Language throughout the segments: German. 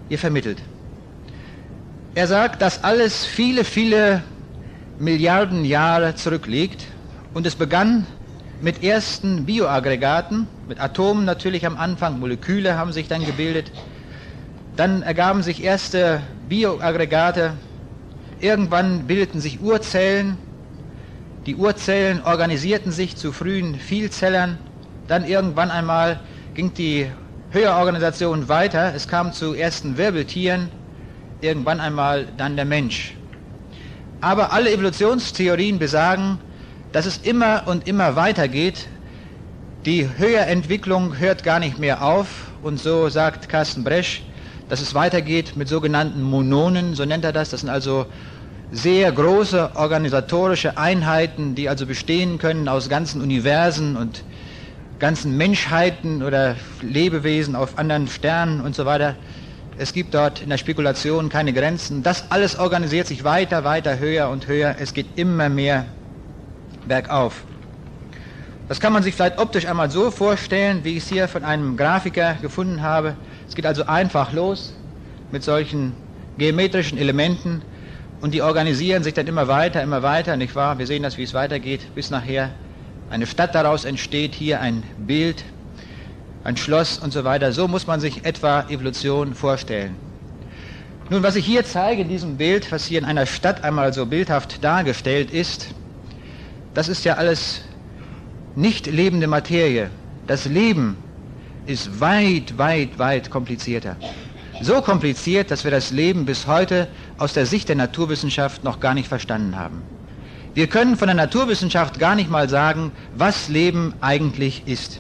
hier vermittelt. Er sagt, dass alles viele, viele Milliarden Jahre zurückliegt und es begann mit ersten Bioaggregaten, mit Atomen natürlich am Anfang, Moleküle haben sich dann gebildet, dann ergaben sich erste Bioaggregate, irgendwann bildeten sich Urzellen, die Urzellen organisierten sich zu frühen Vielzellern, dann irgendwann einmal ging die Höherorganisation weiter, es kam zu ersten Wirbeltieren, irgendwann einmal dann der Mensch. Aber alle Evolutionstheorien besagen, dass es immer und immer weitergeht. Die Höherentwicklung hört gar nicht mehr auf und so sagt Carsten Bresch, dass es weitergeht mit sogenannten Mononen, so nennt er das. Das sind also sehr große organisatorische Einheiten, die also bestehen können aus ganzen Universen und ganzen Menschheiten oder Lebewesen auf anderen Sternen und so weiter. Es gibt dort in der Spekulation keine Grenzen. Das alles organisiert sich weiter, weiter, höher und höher. Es geht immer mehr bergauf. Das kann man sich vielleicht optisch einmal so vorstellen, wie ich es hier von einem Grafiker gefunden habe. Es geht also einfach los mit solchen geometrischen Elementen und die organisieren sich dann immer weiter, nicht wahr? Wir sehen das, wie es weitergeht, bis nachher eine Stadt daraus entsteht, hier ein Bild, ein Schloss und so weiter. So muss man sich etwa Evolution vorstellen. Nun, was ich hier zeige in diesem Bild, was hier in einer Stadt einmal so bildhaft dargestellt ist, das ist ja alles nicht lebende Materie. Das Leben ist weit, weit, weit komplizierter. So kompliziert, dass wir das Leben bis heute aus der Sicht der Naturwissenschaft noch gar nicht verstanden haben. Wir können von der Naturwissenschaft gar nicht mal sagen, was Leben eigentlich ist.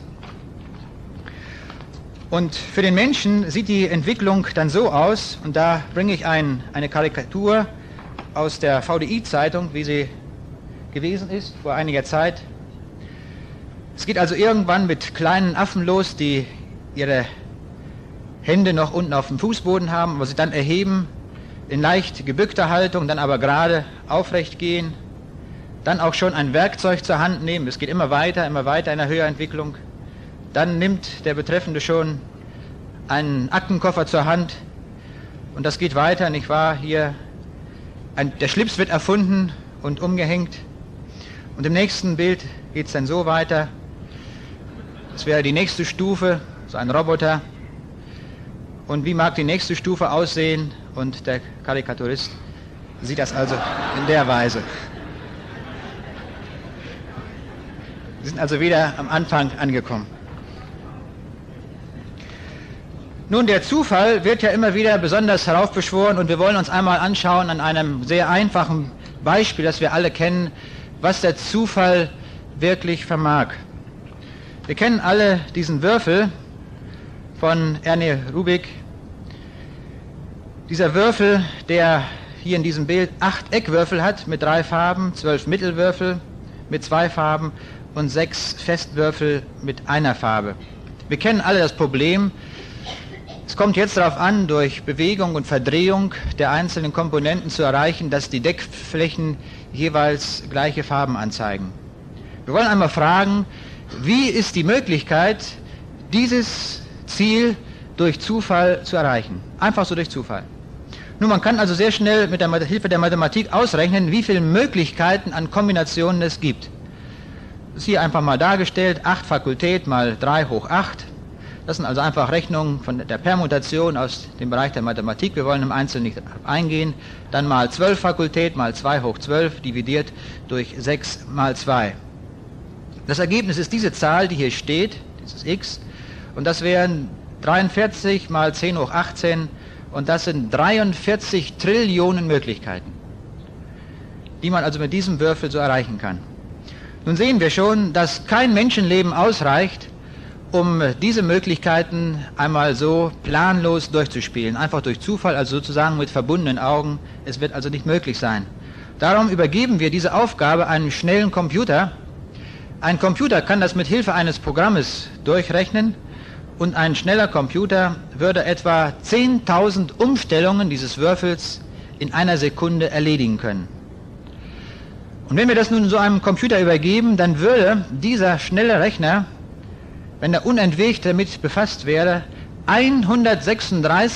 Und für den Menschen sieht die Entwicklung dann so aus, und da bringe ich eine Karikatur aus der VDI-Zeitung, wie sie gewesen ist vor einiger Zeit. Es geht also irgendwann mit kleinen Affen los, die ihre Hände noch unten auf dem Fußboden haben, aber sie dann erheben, in leicht gebückter Haltung, dann aber gerade aufrecht gehen, dann auch schon ein Werkzeug zur Hand nehmen. Es geht immer weiter in der Höherentwicklung. Dann nimmt der Betreffende schon einen Aktenkoffer zur Hand und das geht weiter, nicht wahr? Hier, der Schlips wird erfunden und umgehängt und im nächsten Bild geht es dann so weiter. Das wäre die nächste Stufe, so ein Roboter. Und wie mag die nächste Stufe aussehen? Und der Karikaturist sieht das also in der Weise. Wir sind also wieder am Anfang angekommen. Nun, der Zufall wird ja immer wieder besonders heraufbeschworen und wir wollen uns einmal anschauen an einem sehr einfachen Beispiel, das wir alle kennen, was der Zufall wirklich vermag. Wir kennen alle diesen Würfel von Ernest Rubik. Dieser Würfel, der hier in diesem Bild 8 Eckwürfel hat mit 3 Farben, 12 Mittelwürfel mit 2 Farben und 6 Festwürfel mit einer Farbe. Wir kennen alle das Problem. Es kommt jetzt darauf an, durch Bewegung und Verdrehung der einzelnen Komponenten zu erreichen, dass die Deckflächen jeweils gleiche Farben anzeigen. Wir wollen einmal fragen, wie ist die Möglichkeit, dieses Ziel durch Zufall zu erreichen? Einfach so durch Zufall. Nun, man kann also sehr schnell mit der Hilfe der Mathematik ausrechnen, wie viele Möglichkeiten an Kombinationen es gibt. Das ist hier einfach mal dargestellt, 8 Fakultät mal 3 hoch 8. Das sind also einfach Rechnungen von der Permutation aus dem Bereich der Mathematik. Wir wollen im Einzelnen nicht eingehen. Dann mal 12 Fakultät mal 2 hoch 12 dividiert durch 6 mal 2. Das Ergebnis ist diese Zahl, die hier steht, dieses x, und das wären 43 mal 10 hoch 18 und das sind 43 Trillionen Möglichkeiten, die man also mit diesem Würfel so erreichen kann. Nun sehen wir schon, dass kein Menschenleben ausreicht, um diese Möglichkeiten einmal so planlos durchzuspielen, einfach durch Zufall, also sozusagen mit verbundenen Augen. Es wird also nicht möglich sein. Darum übergeben wir diese Aufgabe einem schnellen Computer. Ein Computer kann das mit Hilfe eines Programmes durchrechnen und ein schneller Computer würde etwa 10.000 Umstellungen dieses Würfels in einer Sekunde erledigen können. Und wenn wir das nun so einem Computer übergeben, dann würde dieser schnelle Rechner, wenn er unentwegt damit befasst wäre, 136